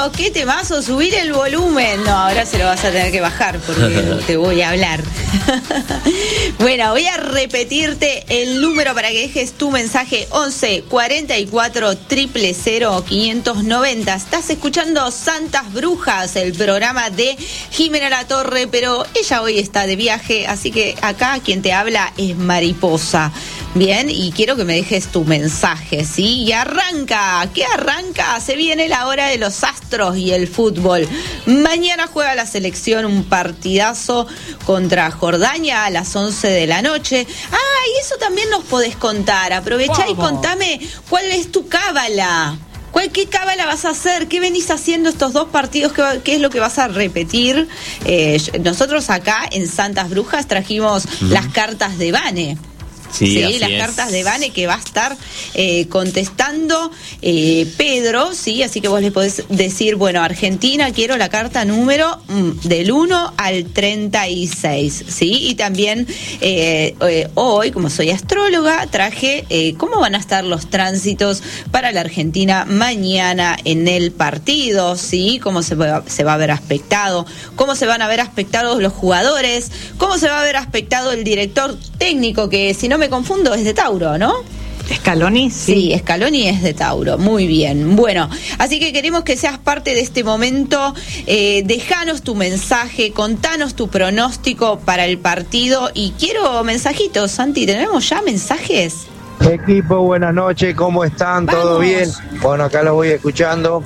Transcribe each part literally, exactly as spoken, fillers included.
qué temazo, subir el volumen. No, ahora se lo vas a tener que bajar porque te voy a hablar. Bueno, voy a repetirte el número para que dejes tu mensaje: once cuarenta y cuatro cero cero cero quinientos noventa. Estás escuchando Santas Brujas, el programa de Jimena Latorre, pero ella hoy está de viaje, así que acá quien te habla es Mariposa. Bien, y quiero que me dejes tu mensaje, ¿sí? Y arranca, ¿qué arranca? Se viene la hora de los astros y el fútbol. Mañana juega la selección un partidazo contra Jordania a las once de la noche. Ah, y eso también nos podés contar. Aprovechá y contame cuál es tu cábala. ¿Cuál, ¿Qué cábala vas a hacer? ¿Qué venís haciendo estos dos partidos? ¿Qué, qué es lo que vas a repetir? Eh, nosotros acá en Santas Brujas trajimos uh-huh. las cartas de Vane. Sí, sí las es. cartas de Vane que va a estar eh, contestando eh, Pedro, sí, así que vos le podés decir, bueno, Argentina, quiero la carta número mm, del uno al treinta y seis, sí, y también eh, eh, hoy, como soy astróloga, traje eh, cómo van a estar los tránsitos para la Argentina mañana en el partido, sí, cómo se va, se va a ver aspectado, cómo se van a ver aspectados los jugadores, cómo se va a ver aspectado el director técnico, que si no me confundo es de Tauro, ¿no? Scaloni, sí. Sí, Scaloni es de Tauro, muy bien. Bueno, así que queremos que seas parte de este momento. Eh, dejanos tu mensaje, contanos tu pronóstico para el partido y quiero mensajitos. Santi, ¿tenemos ya mensajes? Equipo, buenas noches, ¿cómo están? Vamos. ¿Todo bien? Bueno, acá los voy escuchando.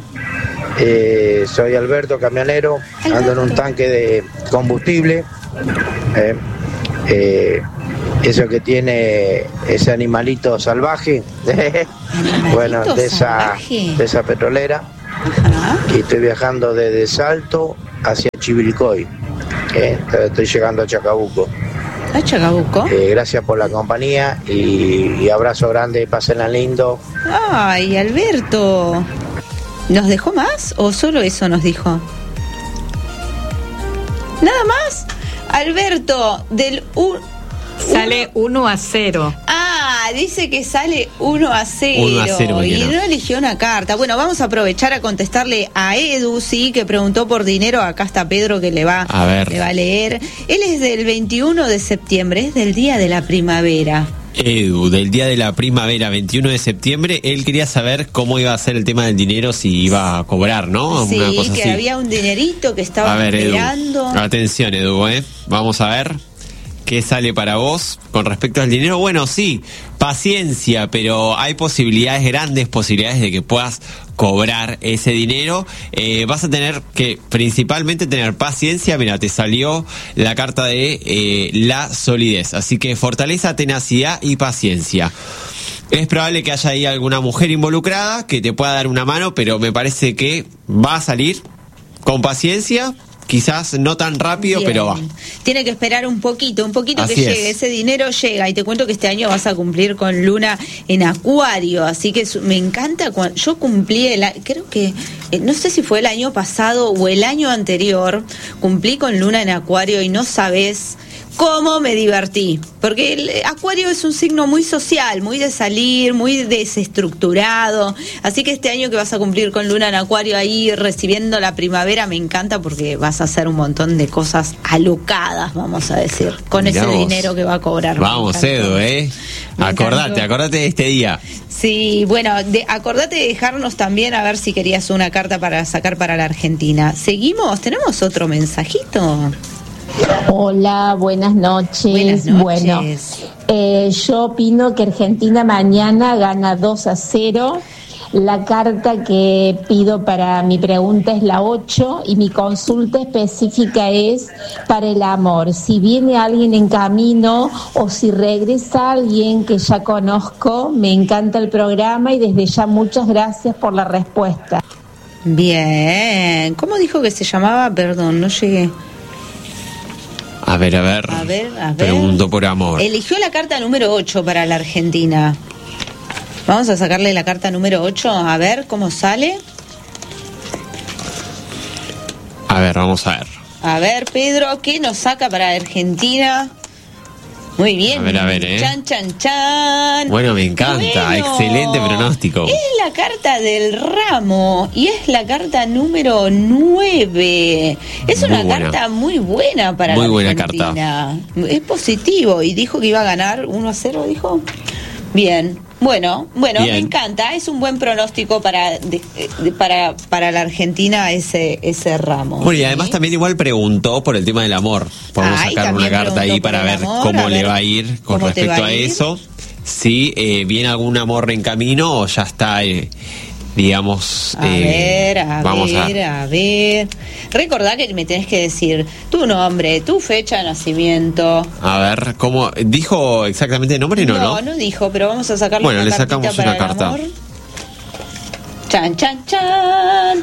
Eh, soy Alberto, camionero, Alberto. Ando en un tanque de combustible. Eh, eh, Eso que tiene ese animalito salvaje, ¿Animalito bueno, de esa, salvaje? de esa petrolera. Ajá. Y estoy viajando desde Salto hacia Chivilcoy. Eh, estoy llegando a Chacabuco. ¿A Chacabuco? Eh, gracias por la compañía y, y abrazo grande, pásenla lindo. Ay, Alberto, ¿nos dejó más o solo eso nos dijo? ¿Nada más? Alberto, del... Un... Sale uno a cero. Ah, dice que sale uno a cero. uno a cero y no eligió una carta. Bueno, vamos a aprovechar a contestarle a Edu, sí, que preguntó por dinero. Acá está Pedro que le va a, ver. le va a leer. Él es del veintiuno de septiembre, es del día de la primavera. Edu, del día de la primavera, veintiuno de septiembre, él quería saber cómo iba a ser el tema del dinero, si iba a cobrar, ¿no? Sí, una cosa que así. Había un dinerito que estaba a ver, esperando. Edu, atención, Edu, ¿eh? Vamos a ver qué sale para vos con respecto al dinero. Bueno, sí, paciencia, pero hay posibilidades, grandes posibilidades de que puedas cobrar ese dinero. Eh, vas a tener que principalmente tener paciencia. Mira, te salió la carta de eh, la solidez, así que fortaleza, tenacidad y paciencia. Es probable que haya ahí alguna mujer involucrada que te pueda dar una mano, pero me parece que va a salir con paciencia. Quizás no tan rápido, Bien. pero va. Tiene que esperar un poquito, un poquito así que es. llegue. Ese dinero llega. Y te cuento que este año vas a cumplir con Luna en Acuario. Así que me encanta. Cuando yo cumplí, el, creo que, eh, no sé si fue el año pasado o el año anterior, cumplí con Luna en Acuario y no sabés cómo me divertí, porque el Acuario es un signo muy social, muy de salir, muy desestructurado, así que este año que vas a cumplir con Luna en Acuario ahí recibiendo la primavera me encanta porque vas a hacer un montón de cosas alocadas, vamos a decir, con Mirá ese vos. dinero que va a cobrar. Vamos, Edu, ¿eh? Me acordate, encantó. acordate de este día. Sí, bueno, de, acordate de dejarnos también a ver si querías una carta para sacar para la Argentina. ¿Seguimos? ¿Tenemos otro mensajito? Hola, buenas noches. Buenas noches. Bueno, eh, yo opino que Argentina mañana gana dos a cero. La carta que pido para mi pregunta es la ocho y mi consulta específica es para el amor. Si viene alguien en camino o si regresa alguien que ya conozco, me encanta el programa y desde ya muchas gracias por la respuesta. Bien. ¿Cómo dijo que se llamaba? Perdón, no llegué. A ver, a ver. A ver, a ver. Pregunto por amor. Eligió la carta número ocho para la Argentina. Vamos a sacarle la carta número ocho, a ver cómo sale. A ver, vamos a ver. A ver, Pedro, ¿qué nos saca para Argentina? Muy bien. A ver, a ver, ¿eh? Chan, chan, chan. Bueno, me encanta. Bueno, Excelente pronóstico. Es la carta del ramo y es la carta número nueve. Es Muy una buena. carta muy buena para Muy la buena Argentina. Es positivo y dijo que iba a ganar uno a cero, dijo. Bien. Bueno, bueno, Bien. me encanta, es un buen pronóstico para de, de- para para la Argentina ese ese ramo. Bueno, y ¿sí? además también igual preguntó por el tema del amor. Podemos Ay, sacar una también carta ahí preguntó para por el ver amor, cómo a le ver va a ir con cómo te respecto va a a ir. eso. Si eh, viene algún amor en camino o ya está, eh, digamos... A eh, ver, a vamos ver, a... a ver. Recordá que me tenés que decir tu nombre, tu fecha de nacimiento. A ver, ¿cómo? ¿Dijo exactamente el nombre? No, no. no, no dijo, pero vamos a sacarle Bueno, una le cartita sacamos para una el carta. amor. Chan, chan, chan.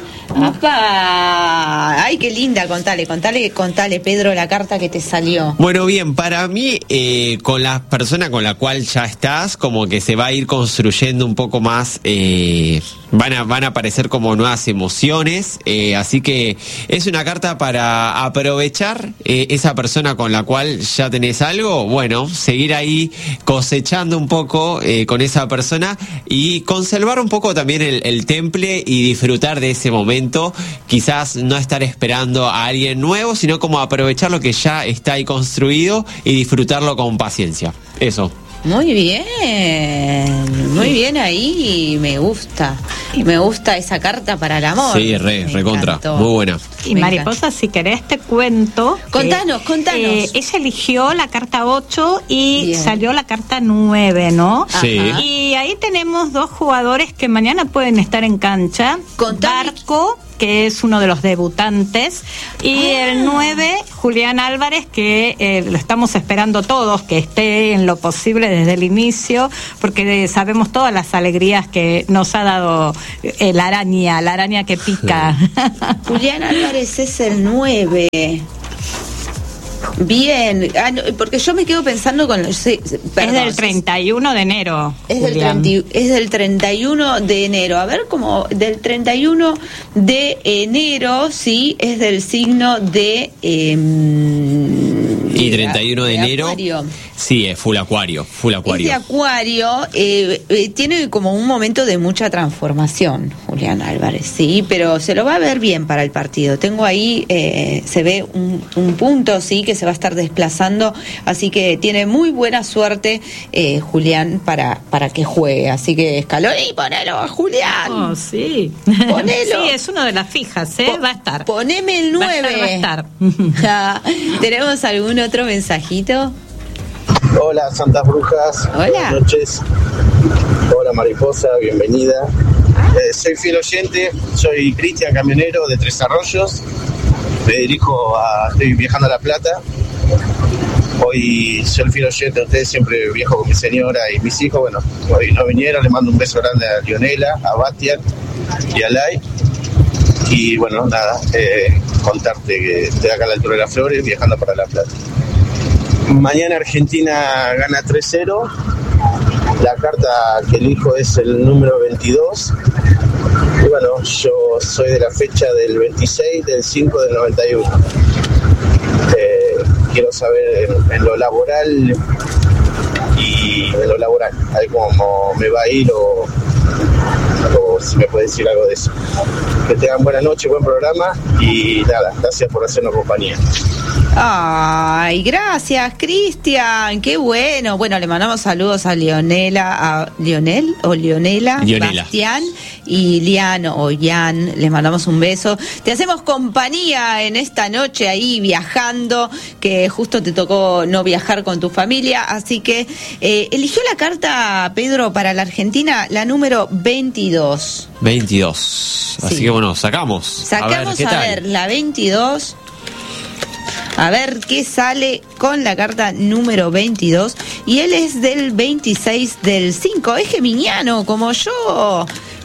¡Apá! Ay, qué linda, contale, contale, contale, Pedro, la carta que te salió. Bueno, bien, para mí, eh, con la persona con la cual ya estás, como que se va a ir construyendo un poco más, eh, van a, van a aparecer como nuevas emociones, eh, así que es una carta para aprovechar eh, esa persona con la cual ya tenés algo, bueno, seguir ahí cosechando un poco eh, con esa persona y conservar un poco también el, el temple y disfrutar de ese momento, quizás no estar esperando a alguien nuevo, sino como aprovechar lo que ya está ahí construido y disfrutarlo con paciencia. Eso. Muy bien, muy bien ahí, me gusta. Me gusta esa carta para el amor. Sí, re, Me recontra, encantó. muy buena. Y Me Mariposa, si querés te cuento. que, Contanos, contanos. eh, ella eligió la carta ocho y Bien. salió la carta nueve, ¿no? Sí. Ajá. Y ahí tenemos dos jugadores que mañana pueden estar en cancha. Contame. Barco, que es uno de los debutantes, y Ah. el nueve, Julián Álvarez, que eh, lo estamos esperando todos, que esté en lo posible desde el inicio, porque eh, sabemos todas las alegrías que nos ha dado eh, la araña, la araña que pica. Julián Álvarez es el nueve. Bien, ah, no, porque yo me quedo pensando con los... sí, perdón, es del treinta y uno de enero. Es del, Julián. treinta, es del treinta y uno de enero. A ver, como del treinta y uno de enero, sí, es del signo de... Eh, Y treinta y uno de enero, Acuario. sí, es full acuario, full acuario. Este Acuario eh, eh, tiene como un momento de mucha transformación, Julián Álvarez, sí, pero se lo va a ver bien para el partido. Tengo ahí, eh, se ve un, un punto, sí, que se va a estar desplazando, así que tiene muy buena suerte eh, Julián para, para que juegue. Así que Scaloni, ponelo a Julián. Oh, sí. Ponelo. Sí, es uno de las fijas, ¿eh? Po- Va a estar. Poneme el Va a estar, nueve. va a estar. Ah, ¿tenemos algún otro mensajito? Hola, Santas Brujas. Hola. Buenas noches. Hola, Mariposa, bienvenida. Eh, soy fiel oyente, soy Cristian Camionero de Tres Arroyos. Me dirijo a. Estoy viajando a La Plata. Hoy soy el fiel oyente de ustedes, siempre viajo con mi señora y mis hijos. Bueno, hoy no vinieron, le mando un beso grande a Lionela, a Bastian y a Lai. Y bueno, nada, eh, contarte que estoy acá a la altura de las Flores, viajando para La Plata. Mañana Argentina gana tres cero. La carta que elijo es el número veintidós. Y bueno, yo soy de la fecha del veintiséis del cinco del noventa y uno. Eh, quiero saber en, en lo laboral y en lo laboral, a ver cómo me va a ir o, o si me puede decir algo de eso. Que tengan buena noche, buen programa y nada, gracias por hacernos compañía. Ay, gracias, Cristian, qué bueno. Bueno, le mandamos saludos a Leonela, a Lionel o Leonela, Lionela. Bastián y Lian o Ian, les mandamos un beso. Te hacemos compañía en esta noche ahí viajando, que justo te tocó no viajar con tu familia, así que eh, eligió la carta, Pedro, para la Argentina, la número veintidós. veintidós. Así Sí. que bueno, sacamos. Sacamos a ver, ¿qué a tal? ver, la veintidós. A ver qué sale con la carta número veintidós. Y él es del veintiséis del cinco. Es geminiano, como yo.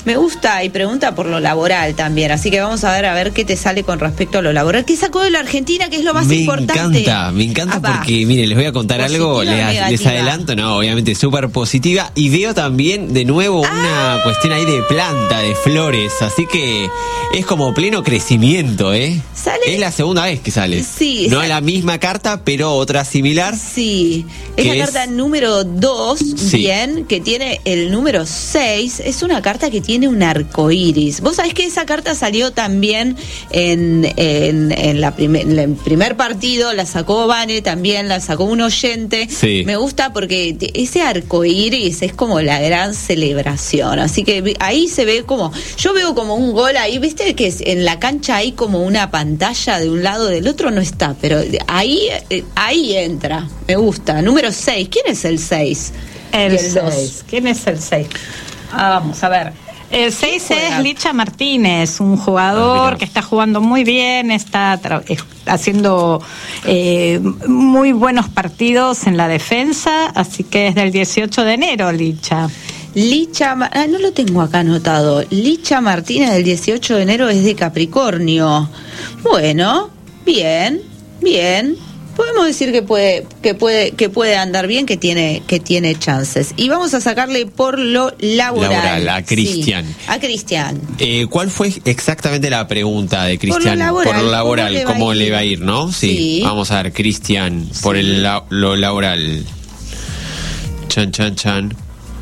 Me gusta y pregunta por lo laboral también, así que vamos a ver a ver qué te sale con respecto a lo laboral. ¿Qué sacó de la Argentina, que es lo más me importante? Me encanta, me encanta Apá. porque, miren, les voy a contar ¿Positiva algo, les, les adelanto, no, obviamente súper positiva, y veo también de nuevo ah. una cuestión ahí de planta, de flores, así que es como pleno crecimiento, ¿eh? ¿Sale? Es la segunda vez que sale. Sí. No es la misma carta, pero otra similar. Sí, es la es... carta número dos, sí. bien, que tiene el número seis, es una carta que tiene un arco iris. Vos sabés que esa carta salió también en, en, en, la primer, en el primer partido, la sacó Vane, también la sacó un oyente. Sí. Me gusta porque ese arco iris es como la gran celebración, así que ahí se ve como, yo veo como un gol ahí, viste que en la cancha hay como una pantalla de un lado, del otro no está, pero ahí, ahí entra, me gusta. Número seis, ¿quién es el seis? El seis, ¿quién es el seis? Ah, vamos a ver. El seis es Licha Martínez, un jugador ah, que está jugando muy bien, está tra- haciendo eh, muy buenos partidos en la defensa, así que es del dieciocho de enero, Licha. Licha, ah, no lo tengo acá anotado. Licha Martínez del dieciocho de enero es de Capricornio. Bueno, bien, bien. Podemos decir que puede, que puede, que puede andar bien, que tiene, que tiene chances. Y vamos a sacarle por lo laboral. Laboral, a Cristian. Sí, a Cristian. Eh, ¿Cuál fue exactamente la pregunta de Cristian? Por lo laboral, por lo laboral ¿cómo, ¿cómo le va a ir, no? Sí. sí. Vamos a ver, Cristian, por sí. el la, lo laboral. Chan, chan, chan.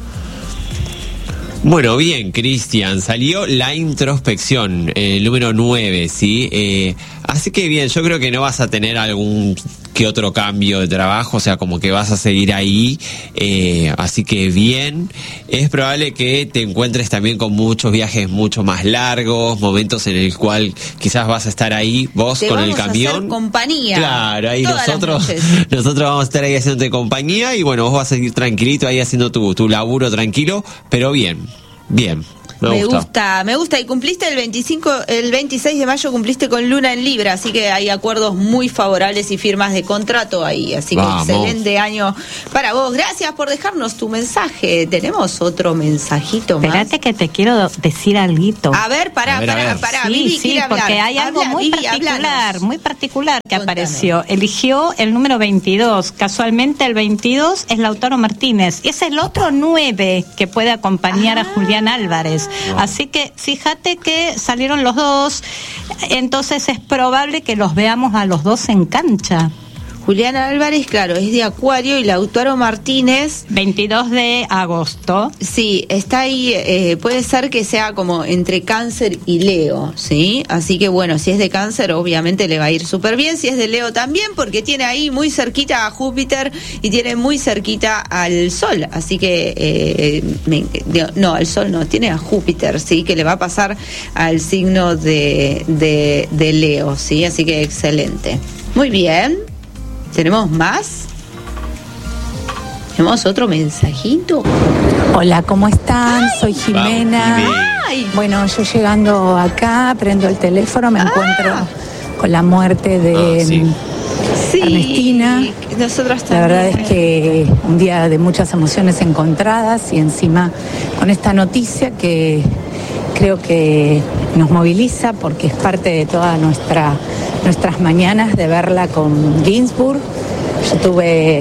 Bueno, bien, Cristian, salió la introspección, el eh, número nueve, ¿sí? Eh, así que bien, yo creo que no vas a tener algún que otro cambio de trabajo, o sea, como que vas a seguir ahí, eh, así que bien. Es probable que te encuentres también con muchos viajes mucho más largos, momentos en el cual quizás vas a estar ahí, vos te con vamos el camión. A hacer compañía. Claro, ahí nosotros, nosotros vamos a estar ahí haciéndote compañía y bueno, vos vas a seguir tranquilito ahí haciendo tu, tu laburo tranquilo, pero bien, bien. Me, me gusta. gusta, me gusta. Y cumpliste el veinticinco, el veintiséis de mayo cumpliste con Luna en Libra, así que hay acuerdos muy favorables y firmas de contrato ahí. Así que Vamos. excelente año para vos. Gracias por dejarnos tu mensaje. Tenemos otro mensajito más. Espérate que te quiero decir algo. A ver, pará, a ver, pará, pará. Sí, Vivi sí, porque hablar. hay algo Habla, muy Vivi, particular, hablanos. muy particular que Contame. apareció. Eligió el número veintidós. Casualmente el veintidós es Lautaro Martínez. Y es el otro nueve que puede acompañar ah. a Julián Álvarez. No. Así que fíjate que salieron los dos, entonces es probable que los veamos a los dos en cancha. Julián Álvarez, claro, es de Acuario, y Lautaro Martínez veintidós de agosto. Sí, está ahí, eh, puede ser que sea como entre Cáncer y Leo, ¿sí? Así que bueno, si es de Cáncer obviamente le va a ir súper bien, si es de Leo también, porque tiene ahí muy cerquita a Júpiter y tiene muy cerquita al Sol, así que eh, me, no, al Sol no, tiene a Júpiter, ¿sí? Que le va a pasar al signo de, de, de Leo, ¿sí? Así que excelente. Muy bien. ¿Tenemos más? ¿Tenemos otro mensajito? Hola, ¿cómo están? Ay, Soy Jimena. Ay. Bueno, yo llegando acá, prendo el teléfono, me ah. encuentro con la muerte de oh, sí. Ernestina. Sí, nosotros también. La verdad es que un día de muchas emociones encontradas y encima con esta noticia que creo que nos moviliza porque es parte de toda nuestra nuestras mañanas de verla con Ginsburg. Yo tuve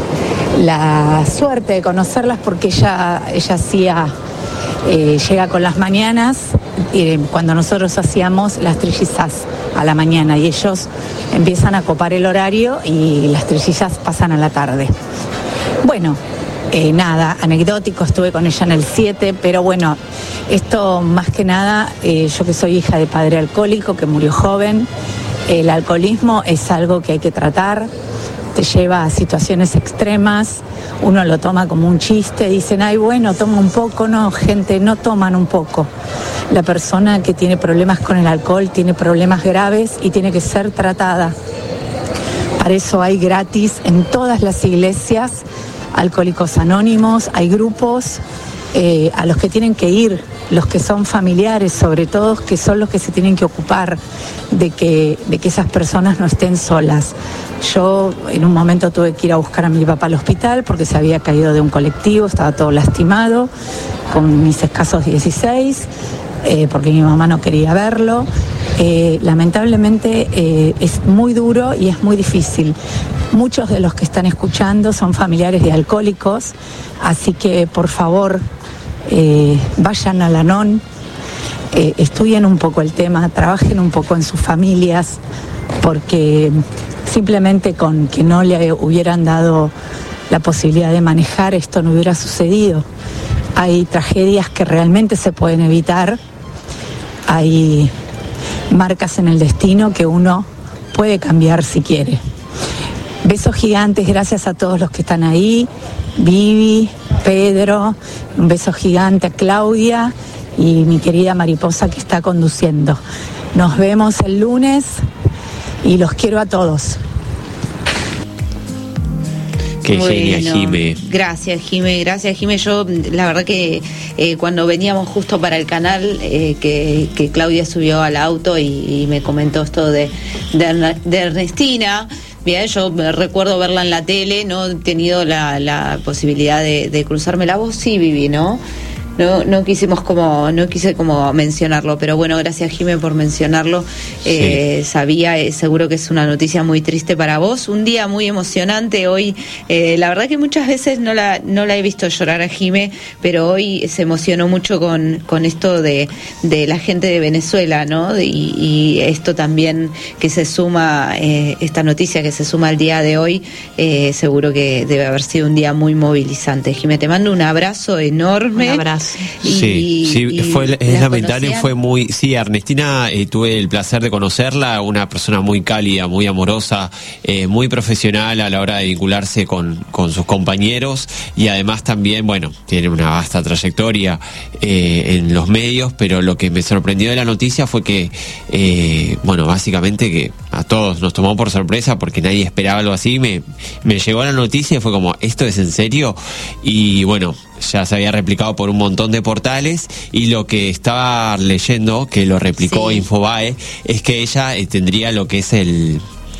la suerte de conocerlas porque ella, ella hacía, eh, llega con las mañanas, eh, cuando nosotros hacíamos las trillizas a la mañana y ellos empiezan a copar el horario y las trillizas pasan a la tarde. Bueno, eh, nada, anecdótico, estuve con ella en el siete, pero bueno, esto más que nada, eh, yo que soy hija de padre alcohólico que murió joven, el alcoholismo es algo que hay que tratar, te lleva a situaciones extremas, uno lo toma como un chiste, dicen, ay bueno, toma un poco, no, gente, no toman un poco. La persona que tiene problemas con el alcohol tiene problemas graves y tiene que ser tratada. Para eso hay gratis en todas las iglesias, Alcohólicos Anónimos, hay grupos eh, a los que tienen que ir, los que son familiares, sobre todo, que son los que se tienen que ocupar de que, de que esas personas no estén solas. Yo en un momento tuve que ir a buscar a mi papá al hospital porque se había caído de un colectivo, estaba todo lastimado, con mis escasos dieciséis, eh, porque mi mamá no quería verlo. Eh, lamentablemente eh, es muy duro y es muy difícil. Muchos de los que están escuchando son familiares de alcohólicos, así que por favor eh, vayan al ANON, eh, estudien un poco el tema, trabajen un poco en sus familias, porque simplemente con que no le hubieran dado la posibilidad de manejar, esto no hubiera sucedido. Hay tragedias que realmente se pueden evitar, hay marcas en el destino que uno puede cambiar si quiere. Besos gigantes, gracias a todos los que están ahí, Vivi, Pedro, un beso gigante a Claudia y mi querida Mariposa que está conduciendo. Nos vemos el lunes y los quiero a todos. Qué bueno, genia, Jime. Gracias, Jime, gracias, Jime. Yo, la verdad que eh, cuando veníamos justo para el canal, eh, que, que Claudia subió al auto y, y me comentó esto de, de, de Ernestina. Bien, yo recuerdo verla en la tele, no he tenido la, la posibilidad de, de cruzarme la voz, sí, Vivi, ¿no? No, no quisimos como, no quise como mencionarlo, pero bueno, gracias Jimé por mencionarlo. Eh, sí. Sabía, eh, seguro que es una noticia muy triste para vos. Un día muy emocionante hoy. Eh, la verdad que muchas veces no la, no la he visto llorar a Jimé, pero hoy se emocionó mucho con, con esto de, de la gente de Venezuela, ¿no? Y, y esto también que se suma, eh, esta noticia que se suma al día de hoy, eh, seguro que debe haber sido un día muy movilizante. Jimé, te mando un abrazo enorme. Un abrazo. Y, sí, sí, y fue, es lamentable, conocían. fue muy, sí, Ernestina, eh, tuve el placer de conocerla, una persona muy cálida, muy amorosa, eh, muy profesional a la hora de vincularse con, con sus compañeros y además también, bueno, tiene una vasta trayectoria eh, en los medios, pero lo que me sorprendió de la noticia fue que, eh, bueno, básicamente que a todos nos tomó por sorpresa porque nadie esperaba algo así, me, me llegó la noticia y fue como, ¿esto es en serio? Y bueno, ya se había replicado por un montón de portales y lo que estaba leyendo, que lo replicó sí. Infobae, es que ella eh, tendría lo que es el...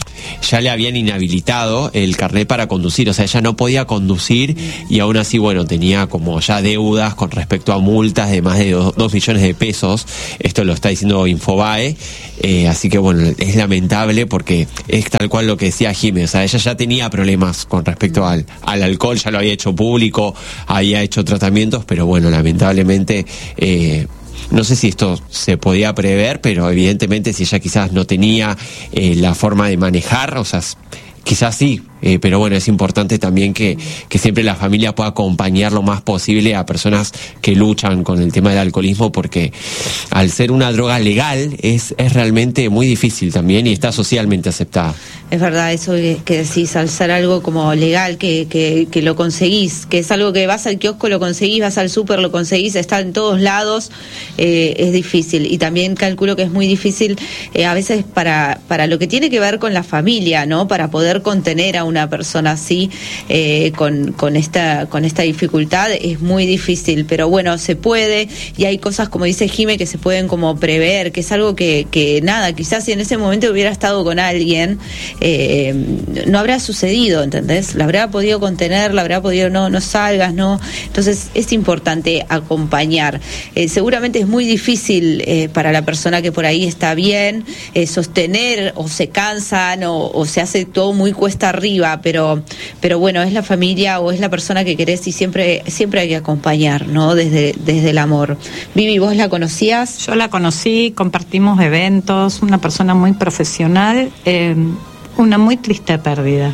ya le habían inhabilitado el carnet para conducir, o sea, ella no podía conducir y aún así, bueno, tenía como ya deudas con respecto a multas de más de dos, dos millones de pesos, esto lo está diciendo Infobae, eh, así que bueno, es lamentable porque es tal cual lo que decía Jiménez, o sea, ella ya tenía problemas con respecto al, al alcohol, ya lo había hecho público, había hecho tratamientos, pero bueno, lamentablemente... Eh, no sé si esto se podía prever, pero evidentemente si ella quizás no tenía eh, la forma de manejar, o sea, quizás sí, eh, pero bueno, es importante también que, que siempre la familia pueda acompañar lo más posible a personas que luchan con el tema del alcoholismo, porque al ser una droga legal es, es realmente muy difícil también y está socialmente aceptada. Es verdad eso que, que decís, al ser algo como legal, que, que, que lo conseguís, que es algo que vas al kiosco, lo conseguís, vas al súper, lo conseguís, está en todos lados, eh, es difícil. Y también calculo que es muy difícil eh, a veces para, para lo que tiene que ver con la familia, ¿no? Para poder contener a una persona así, eh, con, con, esta, con esta dificultad, es muy difícil. Pero bueno, se puede y hay cosas, como dice Jime, que se pueden como prever, que es algo que, que nada, quizás si en ese momento hubiera estado con alguien, Eh, no habrá sucedido, ¿entendés? La habrá podido contener, la habrá podido, no, no salgas, no. Entonces es importante acompañar. Eh, seguramente es muy difícil eh, para la persona que por ahí está bien eh, sostener, o se cansan o, o se hace todo muy cuesta arriba, pero, pero bueno, es la familia o es la persona que querés y siempre, siempre hay que acompañar, ¿no? Desde, desde el amor. Vivi, ¿vos la conocías? Yo la conocí, compartimimos eventos, una persona muy profesional. Eh, Una muy triste pérdida.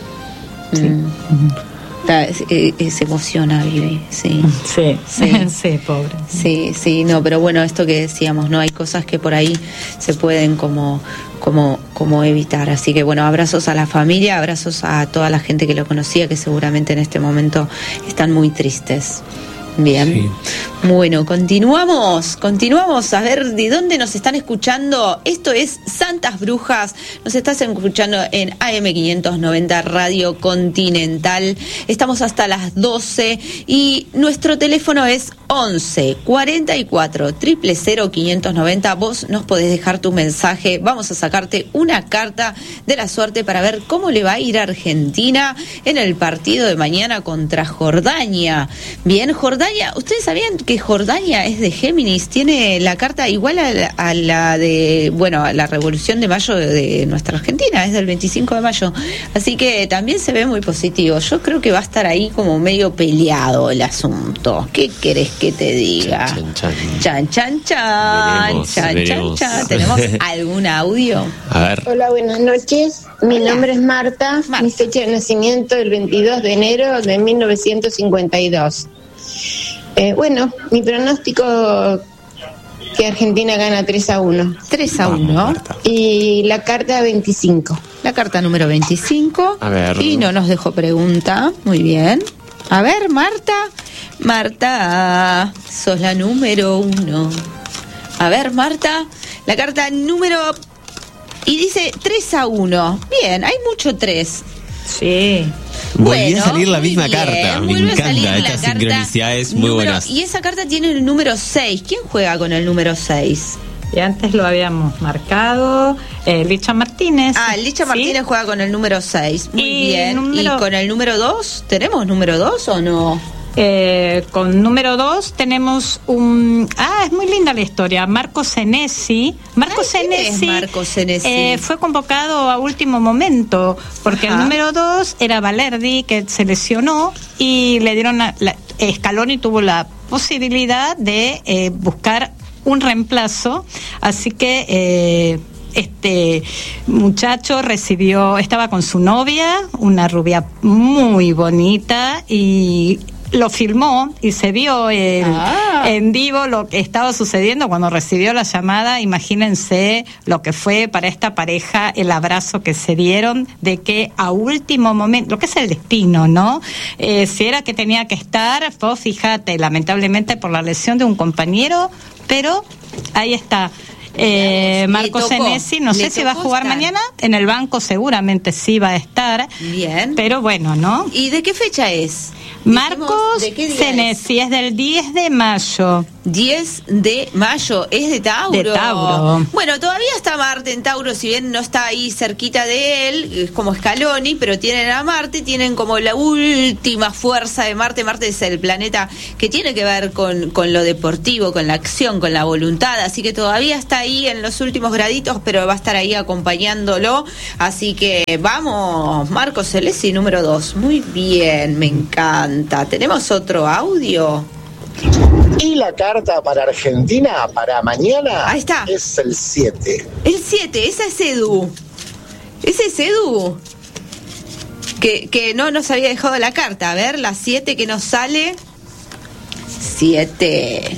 Sí. Mm. La, eh, se emociona, Vivi. Sí. Sí, sí, sí, pobre. Sí, sí, no, pero bueno, esto que decíamos, ¿no? Hay cosas que por ahí se pueden como, como, como evitar. Así que bueno, abrazos a la familia, abrazos a toda la gente que lo conocía, que seguramente en este momento están muy tristes. Bien. Sí. Bueno, continuamos, continuamos a ver de dónde nos están escuchando. Esto es Santas Brujas, nos estás escuchando en A M quinientos noventa Radio Continental. Estamos hasta las doce y nuestro teléfono es once cuarenta y cuatro cero cero cero quinientos noventa. Vos nos podés dejar tu mensaje, vamos a sacarte una carta de la suerte para ver cómo le va a ir a Argentina en el partido de mañana contra Jordania. Bien, Jordania, ¿ustedes sabían que Jordania es de Géminis? Tiene la carta igual a la, a la de, bueno, a la Revolución de Mayo de, de nuestra Argentina, es del veinticinco de mayo. Así que también se ve muy positivo. Yo creo que va a estar ahí como medio peleado el asunto. ¿Qué querés que te diga? Chan, chan, Chan, chan, chan. Veremos, Chan, veremos. chan, chan. ¿Tenemos algún audio? A ver. Hola, buenas noches. Mi Hola. nombre es Marta. Marta. Mi fecha de nacimiento el veintidós de enero de mil novecientos cincuenta y dos. Eh, bueno, mi pronóstico que Argentina gana tres a uno. tres a Vamos, uno. Marta. Y la carta veinticinco. La carta número veinticinco. A ver. Y no nos dejó pregunta. Muy bien. A ver, Marta. Marta, sos la número uno. A ver, Marta. La carta número... Y dice tres a uno. Bien, hay mucho tres. Sí. Volví Bueno, a salir la muy misma bien, carta. Me vuelve a salir encanta la estas carta sincronicidades muy número- buenas. Y esa carta tiene el número seis. ¿Quién juega con el número seis? Y antes lo habíamos marcado, eh, Licha Martínez. Ah, Licha ¿sí? Martínez juega con el número seis. Muy Y bien. número- ¿Y con el número dos? ¿Tenemos número dos o no? Eh, con número dos tenemos un... Ah, es muy linda la historia. Marco Senesi. Marco Ay, ¿quién es Senesi, Marco Senesi? eh, fue convocado a último momento porque Ajá. el número dos era Valerdi, que se lesionó y le dieron... La, la, Scaloni tuvo la posibilidad de eh, buscar un reemplazo, así que... Eh, este muchacho recibió, estaba con su novia, una rubia muy bonita, y lo filmó y se vio el, Ah. en vivo lo que estaba sucediendo cuando recibió la llamada. Imagínense lo que fue para esta pareja el abrazo que se dieron, de que a último momento, lo que es el destino, ¿no? Eh, si era que tenía que estar, vos fíjate, lamentablemente por la lesión de un compañero, pero ahí está. Eh, Le Marco tocó, Senesi, no le sé si va a tocó jugar estar. mañana, en el banco seguramente sí va a estar, Bien. pero bueno, ¿no? ¿Y de qué fecha es? Marcos Dijimos, ¿de qué día Senesi es del diez de mayo. diez de mayo, es de Tauro. De Tauro. Bueno, todavía está Marte en Tauro, si bien no está ahí cerquita de él, es como Scaloni, pero tienen a Marte, tienen como la última fuerza de Marte. Marte es el planeta que tiene que ver con, con lo deportivo, con la acción, con la voluntad, así que todavía está ahí en los últimos graditos, pero va a estar ahí acompañándolo. Así que vamos, Marcos Senesi, número dos. Muy bien, me encanta. ¿Tenemos otro audio? Y la carta para Argentina para mañana Ahí está. es el siete. El siete, esa es Edu. Ese es Edu. Que, que no nos había dejado la carta. A ver, la siete que nos sale. siete.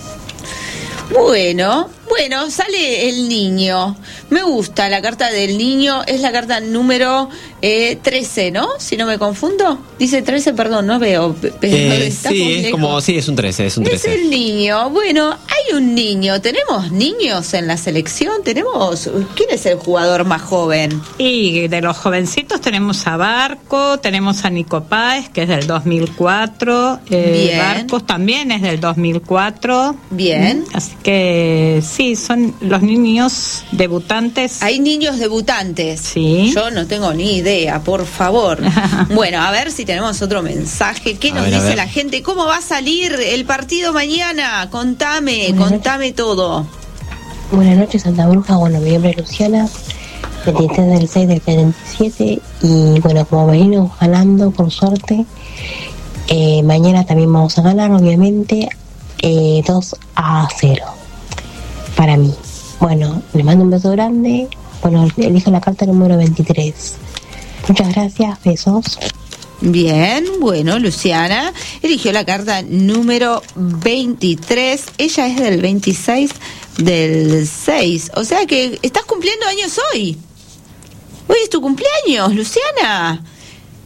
Bueno, bueno, sale el niño. Me gusta la carta del niño. Es la carta número eh, trece, ¿no? Si no me confundo. Dice trece, perdón, no veo. pe- Pero Eh, está sí, muy es lejos. como, sí, es un trece, es un Es trece. el niño. Bueno, hay un niño. ¿Tenemos niños en la selección? ¿Tenemos? ¿Quién es el jugador más joven? Y de los jovencitos tenemos a Barco, tenemos a Nico Páez, que es del dos mil cuatro. Eh, Bien. Barcos también es del dos mil cuatro. Bien. Mm, Así que sí, son los niños debutantes. Hay niños debutantes. Sí. Yo no tengo ni idea, por favor. Bueno, a ver si tenemos otro mensaje. ¿Qué A nos ver, a dice ver. la gente? ¿Cómo va a salir el partido mañana? Contame, Buenas contame todo. Buenas noches, Santa Bruja. Bueno, mi nombre es Luciana, veintitrés del seis del setenta y siete. Y bueno, como venimos ganando, por suerte, eh, mañana también vamos a ganar, obviamente, eh, dos a cero para mí. Bueno, les mando un beso grande. Bueno, elijo la carta número veintitrés. Muchas gracias, besos. Bien, bueno, Luciana eligió la carta número veintitrés. Ella es del veintiséis del seis. O sea que estás cumpliendo años hoy. Hoy es tu cumpleaños, Luciana.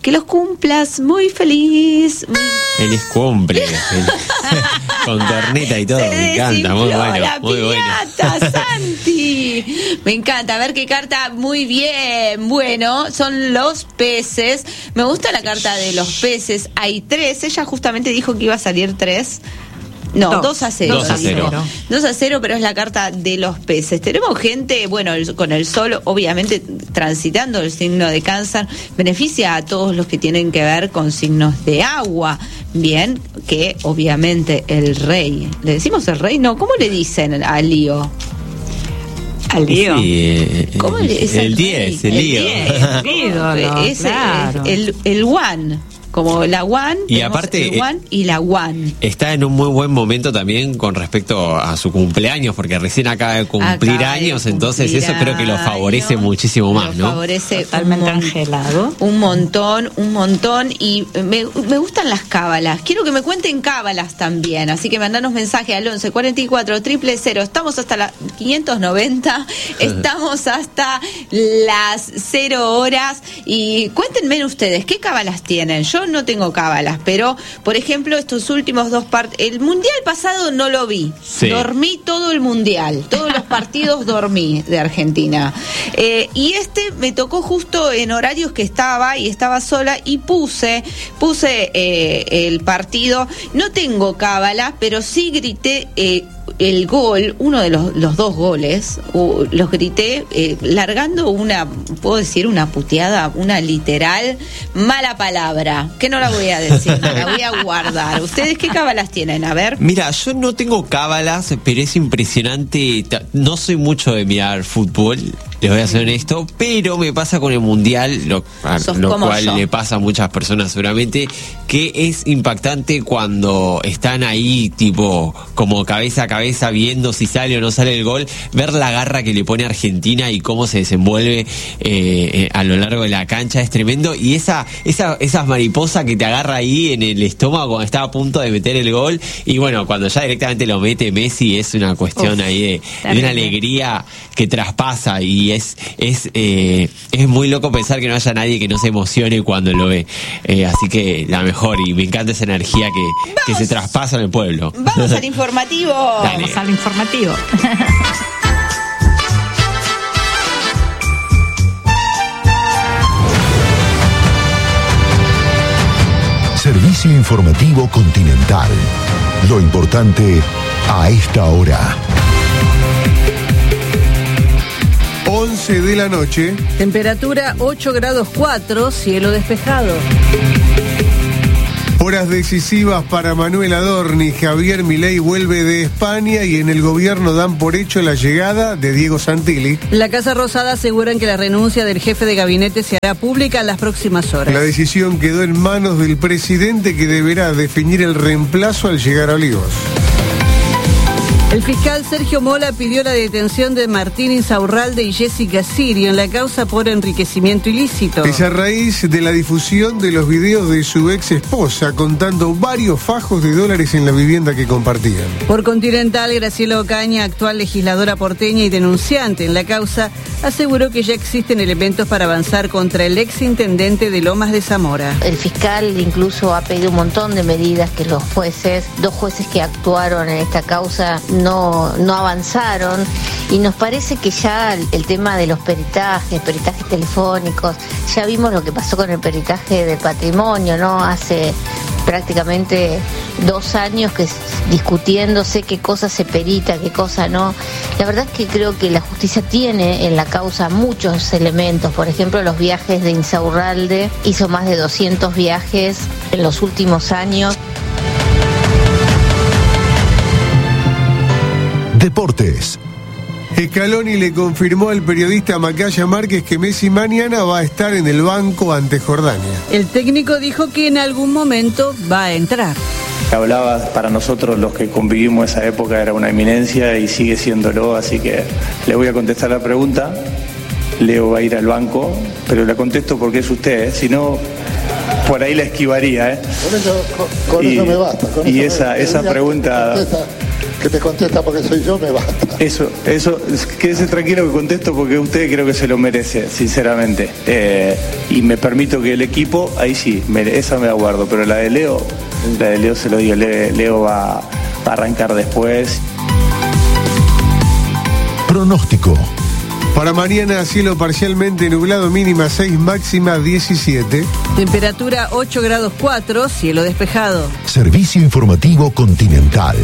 Que los cumplas muy feliz. Muy... Feliz cumple. Feliz. Con corneta y todo, Se me encanta, muy bueno. la Muy piñata, bueno. Santi. Me encanta, a ver qué carta, muy bien. Bueno, son los peces. Me gusta la carta de los peces. Hay tres, ella justamente dijo que iba a salir tres. No, Dos. dos a cero. Dos a cero. dos a cero, pero es la carta de los peces. Tenemos gente, bueno, el- con el sol, obviamente, transitando el signo de Cáncer, beneficia a todos los que tienen que ver con signos de agua. Bien, que obviamente el rey, ¿le decimos el rey? No, ¿cómo le dicen a Lío? Al lío. Sí, eh, ¿Cómo le es el al diez, rey? el lío. diez. Ídolo, Ese, claro. el, el one, como la one, Y tenemos aparte, el one y la one. Está en un muy buen momento también con respecto a su cumpleaños, porque recién acaba de cumplir Acaba de años, entonces cumplir eso creo que lo favorece años, muchísimo más, lo ¿no? Favorece Totalmente un mon- angelado. Un montón, un montón. Y me, me gustan las cábalas. Quiero que me cuenten cábalas también. Así que mandanos mensaje al once cuarenta y cuatro cero cero cero. Estamos hasta las quinientos noventa. Estamos hasta las cero horas. Y cuéntenme ustedes, ¿qué cábalas tienen? Yo no tengo cábalas, pero, por ejemplo, estos últimos dos partidos. El mundial pasado no lo vi. Sí. Dormí todo el mundial. Todos los partidos dormí de Argentina. Eh, y este me tocó justo en horarios que estaba y estaba sola y puse, puse eh, el partido. No tengo cábala, pero sí grité eh, el gol, uno de los, los dos goles, uh, los grité eh, largando una, puedo decir una puteada, una literal mala palabra, que no la voy a decir, no la voy a guardar. ¿Ustedes qué cábalas tienen? A ver. Mira, yo no tengo cábalas, pero es impresionante. ta- No soy mucho de mirar fútbol, les voy a ser honesto, pero me pasa con el mundial, lo, a- Sos lo como cual yo. le pasa a muchas personas seguramente, que es impactante cuando están ahí, tipo, como cabeza a cabeza, viendo si sale o no sale el gol, ver la garra que le pone Argentina y cómo se desenvuelve eh, eh, a lo largo de la cancha, es tremendo. Y esa, esa, esas mariposas que te agarra ahí en el estómago cuando está a punto de meter el gol, y bueno, cuando ya directamente lo mete Messi, es una cuestión Uf, ahí de, de terrible. una alegría que traspasa, y es es eh, es muy loco pensar que no haya nadie que no se emocione cuando lo ve. Eh, así que la mejor, y me encanta esa energía que, que se traspasa en el pueblo. Vamos al informativo. Dale. Vamos al informativo. Servicio informativo Continental. Lo importante a esta hora. once de la noche. Temperatura ocho grados cuatro, cielo despejado. Horas decisivas para Manuel Adorni. Javier Milei vuelve de España y en el gobierno dan por hecho la llegada de Diego Santilli. La Casa Rosada aseguran que la renuncia del jefe de gabinete se hará pública en las próximas horas. La decisión quedó en manos del presidente, que deberá definir el reemplazo al llegar a Olivos. El fiscal Sergio Mola pidió la detención de Martín Insaurralde y Jessica Sirio en la causa por enriquecimiento ilícito. Es a raíz de la difusión de los videos de su ex esposa contando varios fajos de dólares en la vivienda que compartían. Por Continental, Graciela Ocaña, actual legisladora porteña y denunciante en la causa, aseguró que ya existen elementos para avanzar contra el ex intendente de Lomas de Zamora. El fiscal incluso ha pedido un montón de medidas que los jueces, dos jueces que actuaron en esta causa, no, no avanzaron, y nos parece que ya el, el tema de los peritajes, peritajes telefónicos, ya vimos lo que pasó con el peritaje de patrimonio, ¿no? Hace prácticamente dos años que discutiéndose qué cosa se perita, qué cosa no. La verdad es que creo que la justicia tiene en la causa muchos elementos. Por ejemplo, los viajes de Insaurralde, hizo más de doscientos viajes en los últimos años. Deportes. Scaloni le confirmó al periodista Macaya Márquez que Messi mañana va a estar en el banco ante Jordania. El técnico dijo que en algún momento va a entrar. Hablaba, para nosotros los que convivimos esa época era una eminencia y sigue siéndolo, así que le voy a contestar la pregunta. Leo va a ir al banco, pero la contesto porque es usted, ¿eh? Si no, por ahí la esquivaría, ¿eh? Con eso, con, con y, eso me basta. Con y eso esa, me, esa ya pregunta... contesta, que me contesta porque soy yo me basta. Eso, eso, quédese tranquilo que contesto porque usted creo que se lo merece, sinceramente. Eh, y me permito que el equipo, ahí sí, me, esa me la guardo, pero la de Leo, la de Leo se lo digo, Le, Leo va, va a arrancar después. Pronóstico. Para mañana, cielo parcialmente nublado, mínima seis, máxima diecisiete. Temperatura ocho grados cuatro, cielo despejado. Servicio informativo Continental.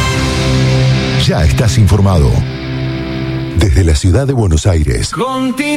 Ya estás informado. Desde la ciudad de Buenos Aires.